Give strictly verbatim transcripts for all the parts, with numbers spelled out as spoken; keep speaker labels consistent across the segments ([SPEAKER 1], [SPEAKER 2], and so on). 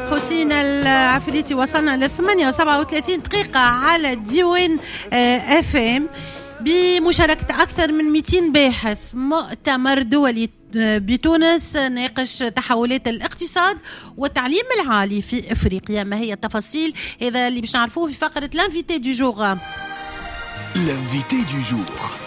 [SPEAKER 1] حسين العفريتي. وصلنا ل ثمانية وسبعة وثلاثين دقيقة على ديوان اف ام بمشاركة أكثر من مئتين باحث. مؤتمر دولي بتونس ناقش تحولات الاقتصاد والتعليم العالي في افريقيا. ما هي التفاصيل؟ هذا اللي باش نعرفوه في فقرة لانفيتي دو جور.
[SPEAKER 2] لانفيتي دو جور.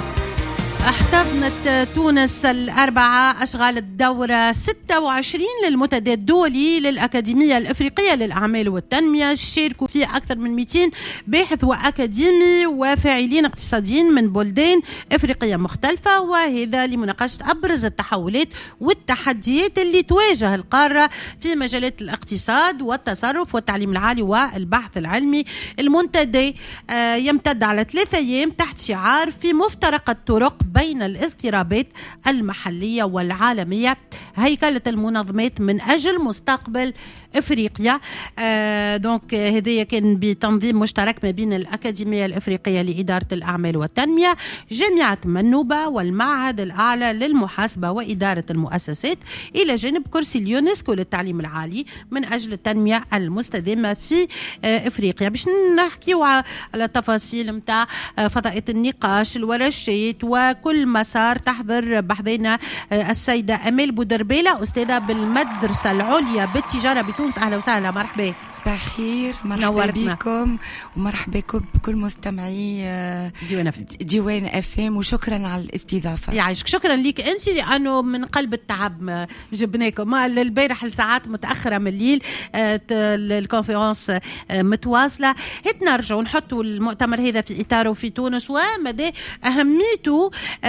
[SPEAKER 1] احتضنت تونس الأربعاء أشغال الدورة ستة وعشرين للمنتدى الدولي للأكاديمية الإفريقية للأعمال والتنمية. شاركوا فيه أكثر من مئتين باحث وأكاديمي وفاعلين اقتصاديين من بلدان إفريقية مختلفة، وهذا لمناقشة أبرز التحولات والتحديات اللي تواجه القارة في مجالات الاقتصاد والتصرف والتعليم العالي والبحث العلمي. المنتدى يمتد على ثلاثة أيام تحت شعار في مفترق الطرق بين الاضطرابات المحلية والعالمية، هيكلة المنظمات من أجل مستقبل إفريقيا. آه دونك هذه كان بتنظيم مشترك ما بين الأكاديمية الإفريقية لإدارة الأعمال والتنمية، جامعة منوبة، والمعهد الأعلى للمحاسبة وإدارة المؤسسات، إلى جانب كرسي اليونسكو للتعليم العالي من أجل التنمية المستدامة في آه إفريقيا. باش نحكيو على تفاصيل متاع آه فضاءة النقاش، الورشات وكل مسار. تحضر بحضينا آه السيدة أمال بودربيلة، أستاذة بالمدرسة العليا بالتجارة بتونس. أهلا وسهلا، مرحبا.
[SPEAKER 3] صباح الخير، مرحبا بكم ومرحبا بكل مستمعي
[SPEAKER 1] ديوان اف
[SPEAKER 3] ديوان اف ام، وشكرا على الاستضافه.
[SPEAKER 1] يعيشك. شكرا لك انت، لانه من قلب التعب جبناكم البارح لساعات متاخره من الليل. الكونفرنس متواصله. هات نرجعوا نحطوا المؤتمر هذا في اطاره في تونس ومدى اهميته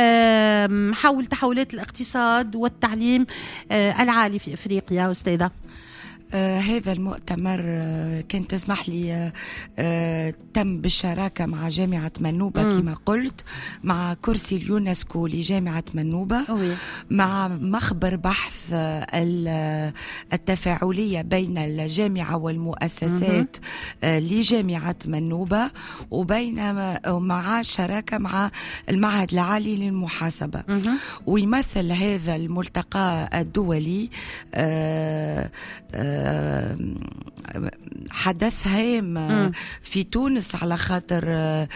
[SPEAKER 1] حول تحولات الاقتصاد والتعليم العالي في افريقيا. استاذه،
[SPEAKER 3] آه هذا المؤتمر آه كان تسمح لي آه آه تم بالشراكة مع جامعة منوبة مم. كما قلت، مع كرسي اليونسكو لجامعة منوبة، أوي. مع مخبر بحث آه التفاعلية بين الجامعة والمؤسسات آه لجامعة منوبة، وبين مع شراكة مع المعهد العالي للمحاسبة. مم. ويمثل هذا الملتقى الدولي آه آه حدث هام في تونس، على خاطر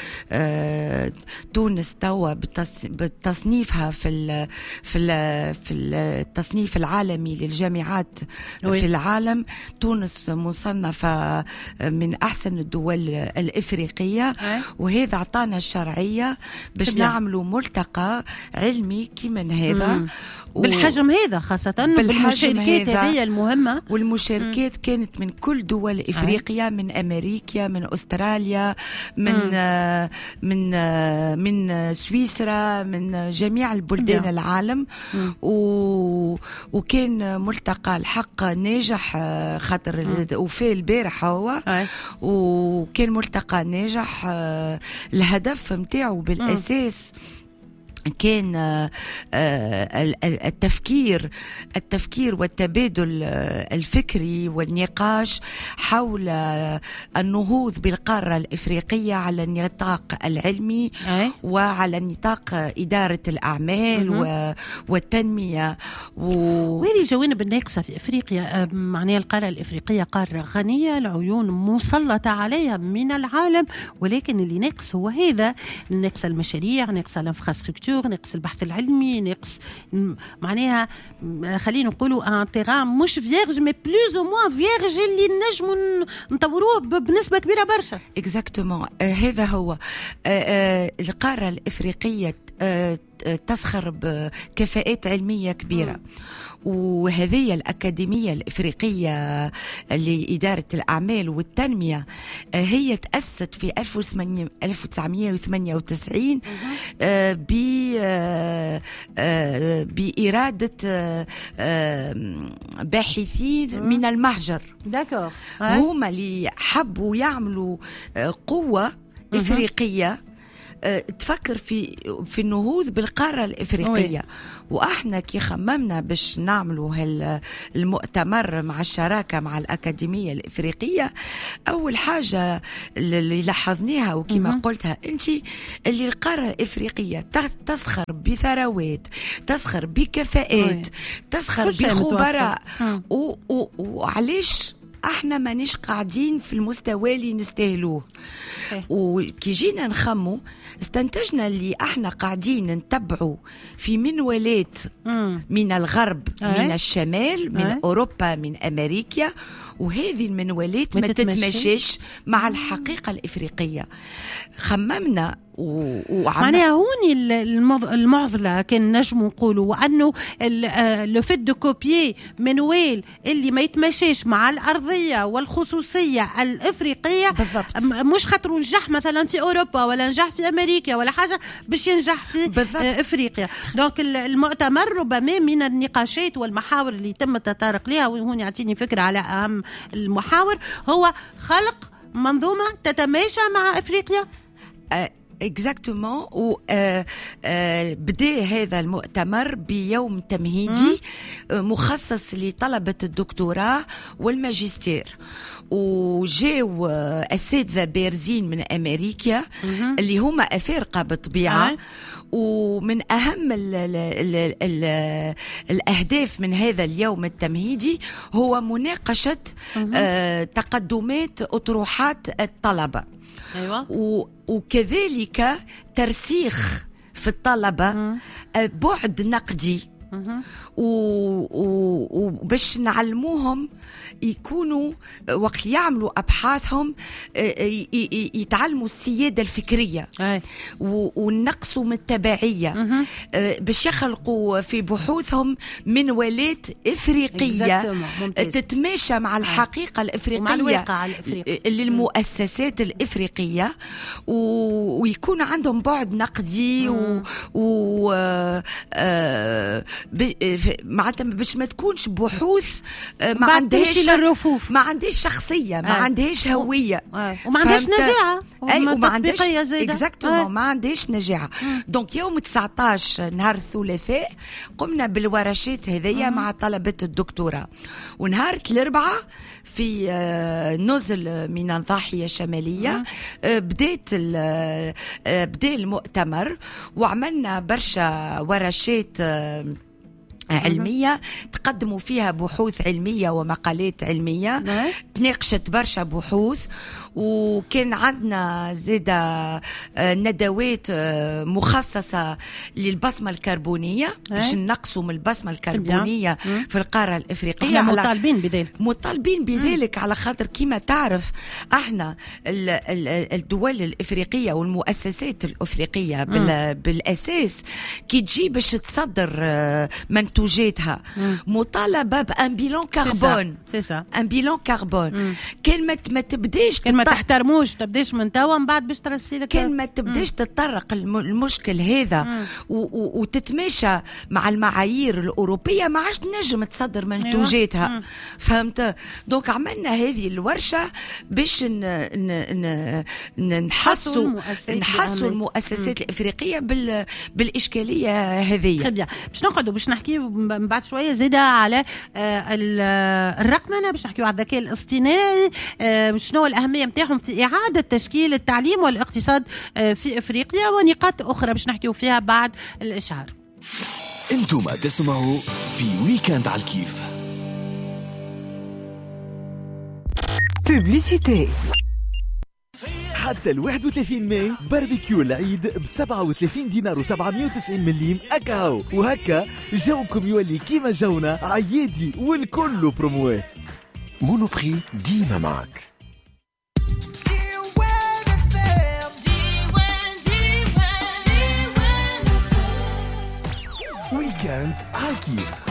[SPEAKER 3] تونس توا بتصنيفها في في في التصنيف العالمي للجامعات في العالم. تونس مصنفة من أحسن الدول الإفريقية، وهذا عطانا الشرعية باش نعملوا ملتقى علمي كمن هذا
[SPEAKER 1] بالحجم هذا، خاصة بالمشاركات هذه المهمة.
[SPEAKER 3] والمشاركات م. كانت من كل دول إفريقيا، من أمريكا، من أستراليا، من آه من آه من سويسرا، من جميع البلدان م. العالم. و... وكان ملتقى الحق ناجح، خاطر وفي البارح هو أي. وكان ملتقى ناجح. الهدف متاعه بالأساس م. كان التفكير التفكير والتبادل الفكري والنقاش حول النهوض بالقارة الإفريقية على النطاق العلمي أي. وعلى نطاق إدارة الأعمال م- والتنمية.
[SPEAKER 1] وهذه الجوانب الناقصة في إفريقيا. معناها القارة الإفريقية قارة غنية، العيون مسلطة عليها من العالم، ولكن اللي ناقص هو هذا، ناقص المشاريع، ناقص الانفراستركتور، ناقص البحث العلمي، ناقص معناها خلينا نقولوا ان تيران مش فيرج مي بلوز او موان فيرج اللي نجموا نطوروه بنسبه كبيره برشا.
[SPEAKER 3] اكزاكتومون. آه هذا هو. آه آه القاره الافريقيه آه تسخر بكفاءات علمية كبيرة. م. وهذه الأكاديمية الإفريقية لإدارة الأعمال والتنمية هي تأسست في ألف وتسعمائة وثمانية وتسعين بإرادة باحثين من المهجر.
[SPEAKER 1] داكور.
[SPEAKER 3] هم اللي حبوا يعملوا قوة إفريقية تفكر في في النهوض بالقارة الإفريقية. وإحنا كي خممنا باش نعملوا هالمؤتمر مع الشراكة مع الأكاديمية الإفريقية، أول حاجة اللي لاحظناها وكما قلتها أنت، اللي القارة الإفريقية تسخر بثروات، تسخر بكفاءات، تسخر بخبراء. وعليش احنا مانيش قاعدين في المستوى اللي نستاهلوه. وكي جينا نخمو استنتجنا اللي احنا قاعدين نتبعوا في منولات من الغرب من الشمال من اوروبا من امريكا، وهذه المنولات ما تتمشيش مع الحقيقة الإفريقية. خممنا
[SPEAKER 1] معناها هوني المعضلة كان نجم نقولوا، وأنه لو فيت دو كوبيي منوال اللي ما يتمشيش مع الأرضية والخصوصية الإفريقية
[SPEAKER 3] بالضبط.
[SPEAKER 1] مش خاطر نجح مثلا في أوروبا ولا نجح في أمريكا ولا حاجة باش ينجح في بالضبط. إفريقيا. دونك المؤتمر ربما من النقاشات والمحاور اللي تم التطرق لها، وهون يعطيني فكرة على أهم المحاور، هو خلق منظومة تتماشى مع إفريقيا.
[SPEAKER 3] أه اكزاكتومون. و آه آه بدا هذا المؤتمر بيوم تمهيدي مخصص لطلبة الدكتوراه والماجستير، وجاو أساتذة بارزين من أمريكا اللي هما أفارقة بالطبيعة. آه. ومن أهم ال ال ال ال الأهداف من هذا اليوم التمهيدي هو مناقشة آه تقدمات أطروحات الطلبة.
[SPEAKER 1] أيوة.
[SPEAKER 3] وكذلك ترسيخ في الطلبة بعد نقدي، وباش نعلموهم يكونوا وقت يعملوا أبحاثهم يتعلموا السيادة الفكرية ونقصوا من التبعية، باش يخلقوا في بحوثهم منولات إفريقية تتماشى مع الحقيقة الإفريقية للمؤسسات الإفريقية، ويكون عندهم بعد نقدي و معناتها باش ما تكونش بحوث ما عندهاش ما عندهاش شخصيه، ما عندهاش هويه،
[SPEAKER 1] وما عندهاش نجاعه،
[SPEAKER 3] وما عندهاش اكزاكتومون ما عندهاش نجاعه. دونك يوم تسعطاش نهار الثلاثاء قمنا بالورشات هذيا مع طلبه الدكتوراه، ونهار الاربعاء في نزل من الضاحيه الشماليه بدات بدا المؤتمر، وعملنا برشا ورشات علمية تقدموا فيها بحوث علمية ومقالات علمية، تناقشت برشا بحوث، وكان عندنا زيادة ندوات مخصصة للبصمة الكربونية باش نقصوا من البصمة الكربونية في القارة الإفريقية.
[SPEAKER 1] مطالبين بذلك
[SPEAKER 3] مطالبين بذلك على خاطر كيما تعرف احنا الدول الإفريقية والمؤسسات الإفريقية بالأساس كي تجي باش تصدر منتوجاتها مطالبة بأن بيلون كربون، ان بيلون كربون. كان ما تبداش
[SPEAKER 1] كان ما تحترموش تبداش من توا من بعد باش ترسي لك،
[SPEAKER 3] كان ما تبداش تتطرق المشكل هذا وتتماشى مع المعايير الأوروبية ما عادش نجم تصدر منتوجاتها. فهمت؟ دونك عملنا هذه الورشة باش نحسوا نحسوا المؤسسات الإفريقية بالإشكالية هذه.
[SPEAKER 1] باش نقعدوا باش نحكي من بعد شوية زيادة على الرقمنة، باش نحكيوا على الذكاء الاصطناعي، شنو الأهمية متاعهم في إعادة تشكيل التعليم والاقتصاد في إفريقيا، ونقاط أخرى باش نحكيوا فيها بعد الإشعار.
[SPEAKER 2] انتم تسمعوا في ويكند على الكيف.
[SPEAKER 4] بوبليسيتي.
[SPEAKER 2] حتى الواحد وثلاثين ماي باربيكيو العيد بسبعة وثلاثين دينار وسبعمية وتسعين مليم أكاو، وهكا جوكم يولي كيما جونا عيادي والكل بروموات.
[SPEAKER 5] مونوبري ديما معك.
[SPEAKER 2] ويكند عالكيف.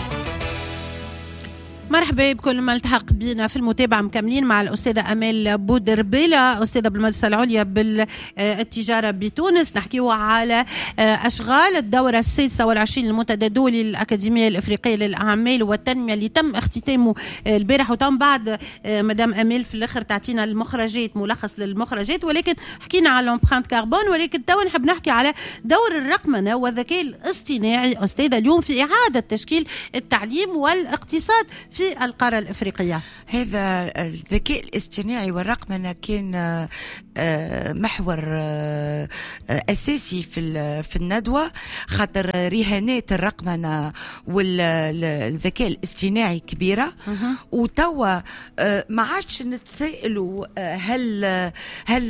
[SPEAKER 1] مرحبا بكل ما التحق بنا في المتابعة، مكملين مع الأستاذة أمال بودربيلة أستاذة بالمدرسة العليا بالتجارة بتونس. نحكيو على أشغال الدورة السادسة والعشرين المنتدى الدولي للأكاديمية الإفريقية للأعمال والتنمية اللي تم اختتامه البارح، وتم بعد مدام أمال في الآخر تعطينا المخرجات، ملخص للمخرجات، ولكن حكينا على الامبرانت كربون. ولكن توا نحب نحكي على دور الرقمنة والذكاء الاصطناعي أستاذة اليوم في إعادة تشكيل التعليم والاقتصاد في القارة الإفريقية.
[SPEAKER 3] هذا الذكاء الاصطناعي والرقمنة كان محور أساسي في في الندوة، خاطر رهانات الرقمنة والذكاء الاصطناعي كبيرة، وتوا ما عادش نتسائلوا هل هل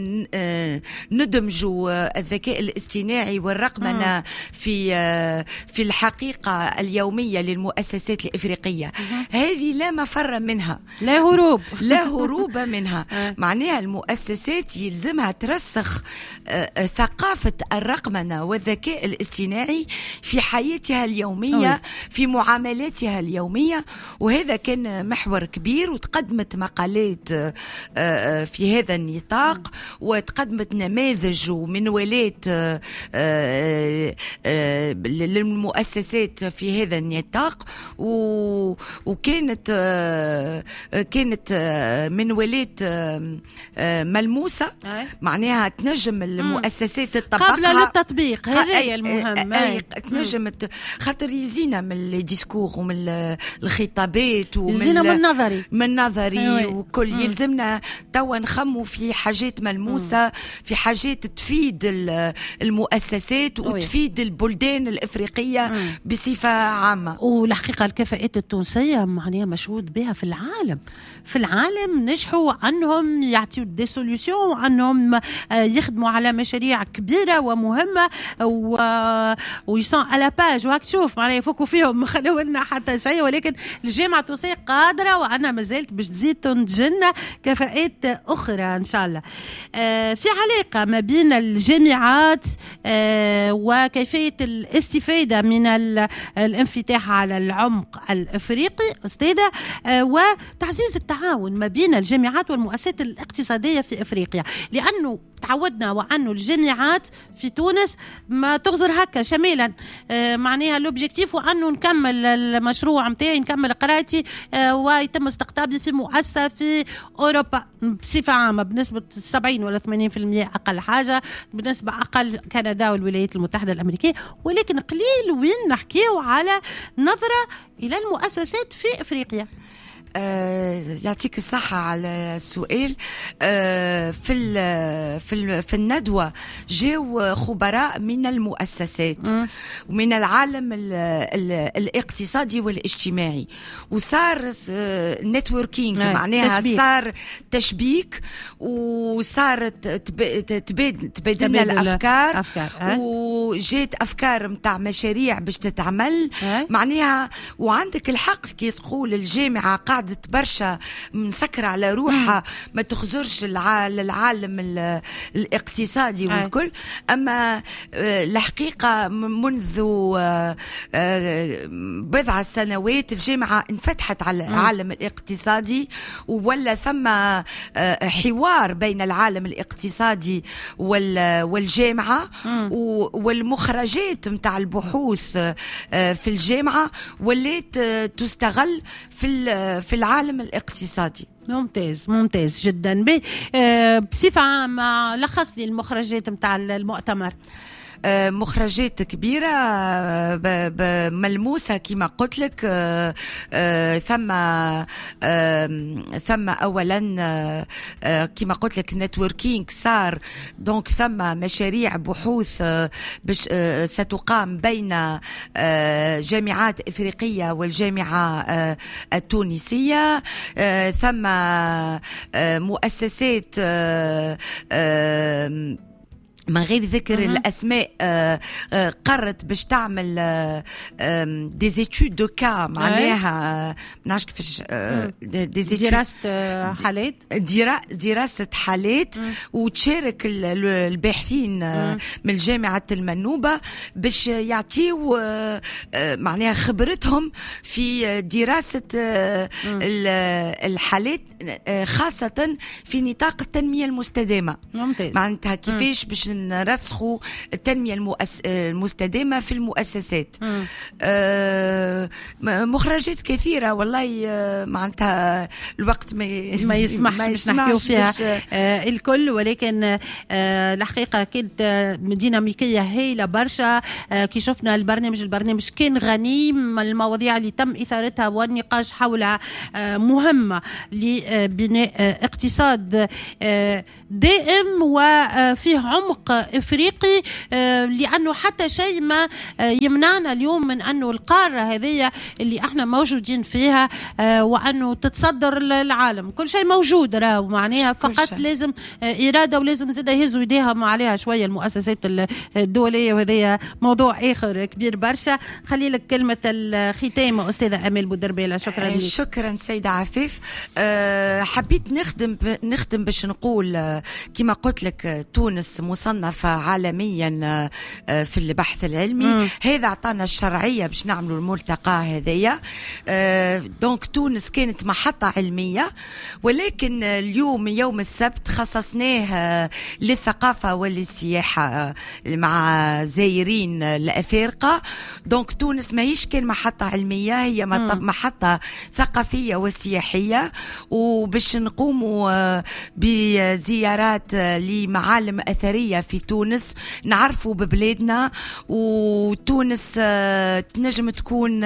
[SPEAKER 3] ندمجوا الذكاء الاصطناعي والرقمنة في في الحقيقة اليومية للمؤسسات الإفريقية. هذه لا مفر منها،
[SPEAKER 1] لا هروب
[SPEAKER 3] لا هروب منها. معناها المؤسسات يلزمها ترسخ ثقافة الرقمنة والذكاء الاصطناعي في حياتها اليومية، في معاملاتها اليومية. وهذا كان محور كبير، وتقدمت مقالات في هذا النطاق، وتقدمت نماذج ومنوالات للمؤسسات في هذا النطاق، وكانت كانت منوالات ملموسة، معناها تنجم المؤسسات تطبقها
[SPEAKER 1] قبل للتطبيق. هذا هي المهم،
[SPEAKER 3] تنجم خاطر يزينا من الديسكور ومن الخطابات ومن
[SPEAKER 1] يزينا من النظري
[SPEAKER 3] من النظري وكل. يلزمنا توا نخموا في حاجات ملموسة، في حاجات تفيد المؤسسات وتفيد البلدان الإفريقية بصفة عامة.
[SPEAKER 1] والحقيقة الكفاءات التونسية معناها مشهود بها في العالم، في العالم نجحوا أنهم يعطيوا دي سوليوشن، أنهم يخدموا على مشاريع كبيرة ومهمة و ويسون على باج. وهاك تشوف معناها يفكوا فيهم ما خلوا لنا حتى شيء، ولكن الجامعة التونسية قادرة، وأنا ما زلت باش تزيد تنتجلنا كفاءات أخرى إن شاء الله. في علاقة ما بين الجامعات وكيفية الاستفادة من الانفتاح على العمق الإفريقي أستاذة، وتعزيز التعاون ما بين الجامعات والمؤسسات الاقتصادية في إفريقيا، لأنه تعودنا وأنه الجامعات في تونس ما تغزر هكا شمالا. آه معناها الأوبجيكتيف وأنه نكمل المشروع متاعي، نكمل قراءتي، آه ويتم استقطابي في مؤسسة في أوروبا بصفة عامة بنسبة سبعين ولا ثمانين في المئة أقل حاجة، بنسبة أقل كندا والولايات المتحدة الأمريكية. ولكن قليل وين نحكيه على نظرة إلى المؤسسات في إفريقيا.
[SPEAKER 3] آه يعطيك الصحة على السؤال. آه في ال في ال في الندوة جاو خبراء من المؤسسات ومن العالم ال ال الاقتصادي والاجتماعي، وصار نتوركينج، معناها تشبيك. صار تشبيك، وصارت تبادلنا الأفكار، أفكار. أه؟ وجات أفكار متاع مشاريع باش تتعمل. أه؟ معناها وعندك الحق كي تقول الجامعة قاعدة برشا مسكرة على روحها، ما تخزرش للعالم الاقتصادي والكل. أما الحقيقة منذ بضع سنوات الجامعة انفتحت على العالم الاقتصادي، ولا ثم حوار بين العالم الاقتصادي والجامعة، والمخرجات متاع البحوث في الجامعة ولات تستغل في في العالم الاقتصادي.
[SPEAKER 1] ممتاز ممتاز جدا. بصفة عامة لخص لي المخرجات متاع المؤتمر.
[SPEAKER 3] مخرجات كبيرة ملموسة كما قلت لك. ثم ثم أولا كما قلت لك نتوركينج صار، دونك ثم مشاريع بحوث باش ستقام بين جامعات إفريقية والجامعة التونسية. ثم مؤسسات من غير ذكر الأسماء قررت باش تعمل دي زيتود دو كا، معناها منعرفش كيفاش
[SPEAKER 1] دراسة حالات
[SPEAKER 3] دراسة حالات، وتشارك الباحثين من جامعة المنوبة باش يعطيو معناها خبرتهم في دراسة الحالات، خاصة في نطاق التنمية المستدامة.
[SPEAKER 1] ممتاز.
[SPEAKER 3] معناتها كيفاش باش نرسخوا التنمية المؤس... المستدامة في المؤسسات. آه مخرجات كثيرة والله، آه معناتها الوقت ما,
[SPEAKER 1] ما يسمحش باش نحكيو فيها آه الكل، ولكن آه الحقيقة كانت ديناميكية هايلة برشا. آه كي شفنا البرنامج البرنامج كان غني، المواضيع اللي تم إثارتها والنقاش حولها آه مهمة لبناء آه اقتصاد آه دائم وفيه عمق إفريقي، آه لأنه حتى شيء ما آه يمنعنا اليوم من أنه القارة هذه اللي احنا موجودين فيها آه وأنه تتصدر العالم. كل شيء موجود راهو، معناها فقط لازم آه إرادة، ولازم زيادة يهزوا يديهم عليها شوية المؤسسات الدولية، وهذا موضوع آخر كبير برشا. خلي لك كلمة الختام أستاذة أمال بودربالة. شكرا لك.
[SPEAKER 3] شكرا سيدة عفيف. أه حبيت نخدم نخدم باش نقول أه كما قلت لك تونس مصنفة عالميا أه في البحث العلمي. م. هذا عطانا الشرعية باش نعملوا الملتقى هذايا. أه دونك تونس كانت محطة علمية، ولكن اليوم يوم السبت خصصناه للثقافة وللسياحة مع زائرين الأفارقة. دونك تونس ماهيش كان محطة علمية، هي محطة ثقافية وسياحية، وباش نقوموا بزيارات لمعالم أثرية في تونس، نعرفوا ببلادنا. وتونس تنجم تكون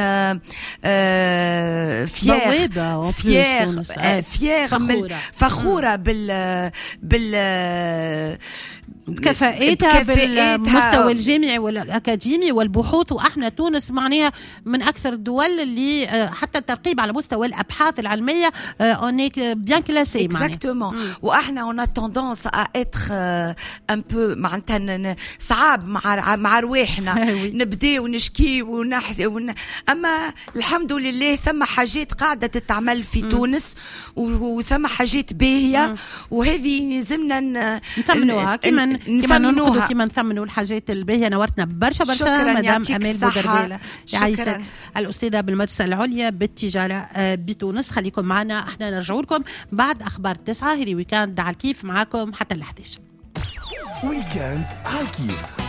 [SPEAKER 3] فيير فيير فيير
[SPEAKER 1] فخورة,
[SPEAKER 3] فخورة بال بال
[SPEAKER 1] كفاءتها بالمستوى الجامعي والأكاديمي والبحوث. وإحنا تونس معناها من أكثر الدول اللي حتى الترقيب على مستوى الأبحاث العلمية on est bien classé.
[SPEAKER 3] Exactement. وإحنا on a tendance à être un peu معناتها صعاب مع مع رواحنا، نبدأ ونشكي ونحكي ون... أما الحمد لله ثم حاجات قاعدة تتعمل في تونس، وثم حاجات باهية، وهذه لازمنا
[SPEAKER 1] نثمنوها كما كما ننقذوا كما نثمنوا الحاجات الباهية. نورتنا برشا برشا مدام أمال بودربالة. يعيشك الأستاذة بالمدرسة العليا بالتجارة بتونس. خليكم معنا، احنا نرجعوا لكم بعد أخبار تسعة. هذه ويكاند على الكيف معاكم حتى الحديث.
[SPEAKER 2] ويكاند على الكيف.